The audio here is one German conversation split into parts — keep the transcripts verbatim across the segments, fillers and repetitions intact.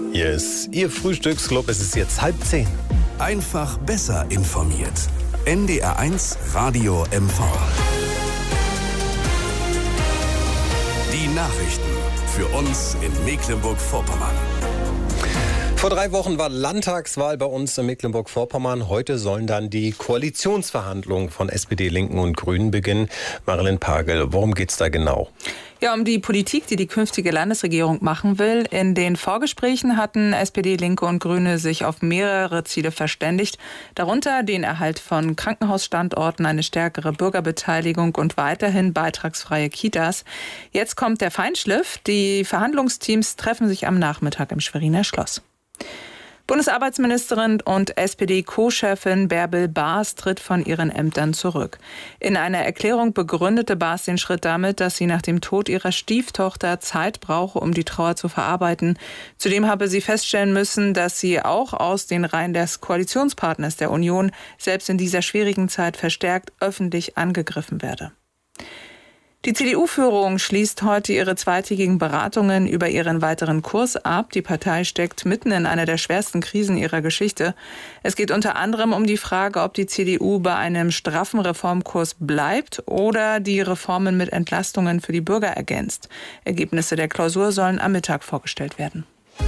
Hier ist Ihr Frühstücksclub. Es ist jetzt halb zehn. Einfach besser informiert. N D R eins Radio M V. Die Nachrichten für uns in Mecklenburg-Vorpommern. Vor drei Wochen war Landtagswahl bei uns in Mecklenburg-Vorpommern. Heute sollen dann die Koalitionsverhandlungen von S P D, Linken und Grünen beginnen. Marilyn Pagel, worum geht's da genau? Ja, um die Politik, die die künftige Landesregierung machen will. In den Vorgesprächen hatten S P D, Linke und Grüne sich auf mehrere Ziele verständigt. Darunter den Erhalt von Krankenhausstandorten, eine stärkere Bürgerbeteiligung und weiterhin beitragsfreie Kitas. Jetzt kommt der Feinschliff. Die Verhandlungsteams treffen sich am Nachmittag im Schweriner Schloss. Bundesarbeitsministerin und S P D-Co-Chefin Bärbel Baas tritt von ihren Ämtern zurück. In einer Erklärung begründete Baas den Schritt damit, dass sie nach dem Tod ihrer Stieftochter Zeit brauche, um die Trauer zu verarbeiten. Zudem habe sie feststellen müssen, dass sie auch aus den Reihen des Koalitionspartners der Union selbst in dieser schwierigen Zeit verstärkt öffentlich angegriffen werde. Die C D U-Führung schließt heute ihre zweitägigen Beratungen über ihren weiteren Kurs ab. Die Partei steckt mitten in einer der schwersten Krisen ihrer Geschichte. Es geht unter anderem um die Frage, ob die C D U bei einem straffen Reformkurs bleibt oder die Reformen mit Entlastungen für die Bürger ergänzt. Ergebnisse der Klausur sollen am Mittag vorgestellt werden.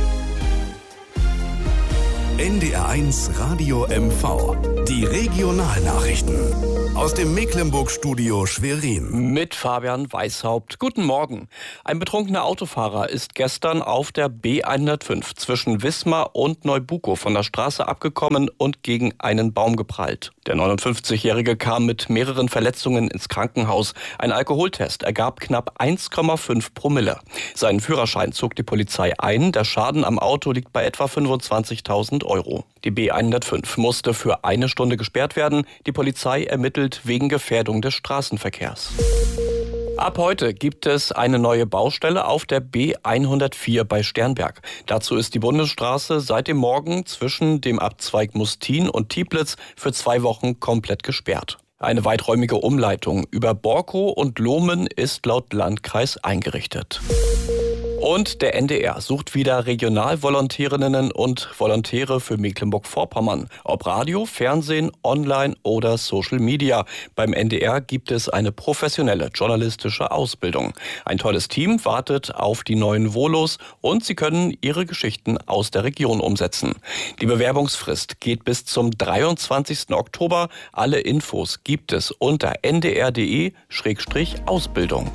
N D R eins Radio M V. Die Regionalnachrichten. Aus dem Mecklenburg-Studio Schwerin. Mit Fabian Weishaupt. Guten Morgen. Ein betrunkener Autofahrer ist gestern auf der B hundertfünf zwischen Wismar und Neubukow von der Straße abgekommen und gegen einen Baum geprallt. Der neunundfünfzigjährige kam mit mehreren Verletzungen ins Krankenhaus. Ein Alkoholtest ergab knapp eins Komma fünf Promille. Seinen Führerschein zog die Polizei ein. Der Schaden am Auto liegt bei etwa fünfundzwanzigtausend Euro. Die B hundertfünf musste für eine Stunde gesperrt werden. Die Polizei ermittelt wegen Gefährdung des Straßenverkehrs. Ab heute gibt es eine neue Baustelle auf der B hundertvier bei Sternberg. Dazu ist die Bundesstraße seit dem Morgen zwischen dem Abzweig Mustin und Tieblitz für zwei Wochen komplett gesperrt. Eine weiträumige Umleitung über Borkow und Lohmen ist laut Landkreis eingerichtet. Und der N D R sucht wieder Regionalvolontärinnen und Volontäre für Mecklenburg-Vorpommern. Ob Radio, Fernsehen, Online oder Social Media. Beim N D R gibt es eine professionelle journalistische Ausbildung. Ein tolles Team wartet auf die neuen Volos und sie können ihre Geschichten aus der Region umsetzen. Die Bewerbungsfrist geht bis zum dreiundzwanzigsten Oktober. Alle Infos gibt es unter n d r punkt d e Schrägstrich Ausbildung.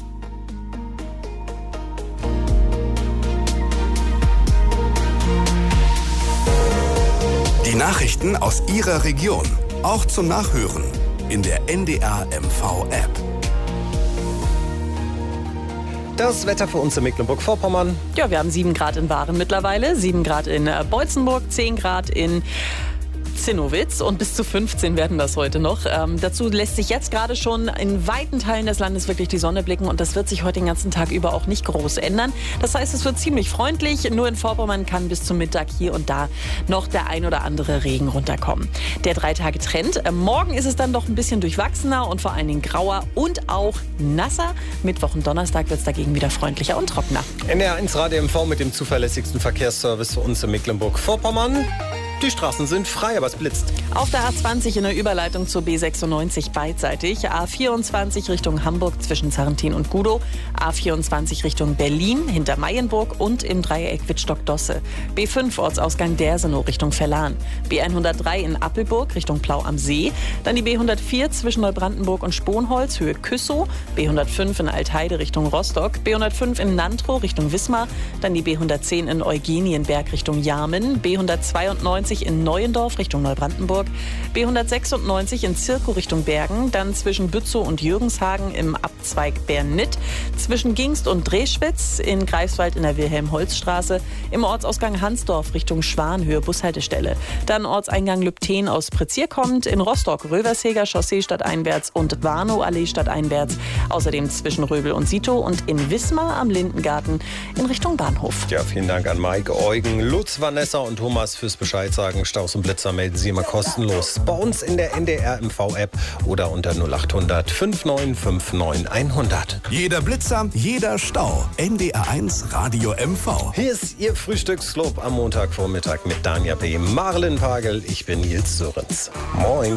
Die Nachrichten aus Ihrer Region, auch zum Nachhören in der N D R M V-App. Das Wetter für uns in Mecklenburg-Vorpommern. Ja, wir haben sieben Grad in Waren mittlerweile, sieben Grad in Beutzenburg, zehn Grad in Zinnowitz und bis zu fünfzehn werden das heute noch. Ähm, dazu lässt sich jetzt gerade schon in weiten Teilen des Landes wirklich die Sonne blicken und das wird sich heute den ganzen Tag über auch nicht groß ändern. Das heißt, es wird ziemlich freundlich. Nur in Vorpommern kann bis zum Mittag hier und da noch der ein oder andere Regen runterkommen. Der Drei-Tage-Trend. Äh, morgen ist es dann doch ein bisschen durchwachsener und vor allen Dingen grauer und auch nasser. Mittwoch und Donnerstag wird es dagegen wieder freundlicher und trockener. N D R eins Radio M V mit dem zuverlässigsten Verkehrsservice für uns in Mecklenburg-Vorpommern. Die Straßen sind frei, aber es blitzt. Auf der A zwanzig in der Überleitung zur B sechsundneunzig beidseitig. A vierundzwanzig Richtung Hamburg zwischen Sarrentin und Gudow. A vierundzwanzig Richtung Berlin hinter Mayenburg und im Dreieck Wittstock-Dosse. B fünf Ortsausgang Dersenow Richtung Verlan. B hundertdrei in Appelburg Richtung Plau am See. Dann die B hundertvier zwischen Neubrandenburg und Sponholz Höhe Küssow. B hundertfünf in Altheide Richtung Rostock. B hundertfünf in Nantrow Richtung Wismar. Dann die B hundertzehn in Eugenienberg Richtung Jarmen. B hundertzweiundneunzig in Neuendorf Richtung Neubrandenburg, B hundertsechsundneunzig in Zirkow Richtung Bergen, dann zwischen Bützow und Jürgenshagen im Abzweig Bernnitt, zwischen Gingst und Dreschwitz in Greifswald in der Wilhelm-Holz-Straße, im Ortsausgang Hansdorf Richtung Schwanhöhe Bushaltestelle, dann Ortseingang Lübten aus Prezier kommt, in Rostock Röversheger Chaussee stadteinwärts und Warnow-Allee stadteinwärts, außerdem zwischen Röbel und Sito und in Wismar am Lindengarten in Richtung Bahnhof. Ja, vielen Dank an Mike, Eugen, Lutz, Vanessa und Thomas fürs Bescheid sagen, Staus und Blitzer melden Sie immer kostenlos bei uns in der N D R M V-App oder unter null acht hundert neunundfünfzig neunundfünfzig hundert. Jeder Blitzer, jeder Stau. N D R eins Radio M V. Hier ist Ihr Frühstücksclub am Montagvormittag mit Danja B., Marlen Pagel. Ich bin Nils Sörenz. Moin.